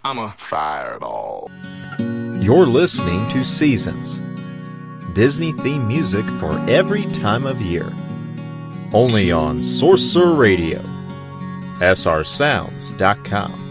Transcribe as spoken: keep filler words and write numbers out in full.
I'm a fireball. You're listening to Seasons, Disney theme music for every time of year. Only on Sorcerer Radio, S R sounds dot com.